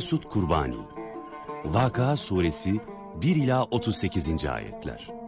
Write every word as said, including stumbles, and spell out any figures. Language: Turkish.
Mesut Kurbani. Vakıa Suresi bir ila otuz sekizinci ayetler.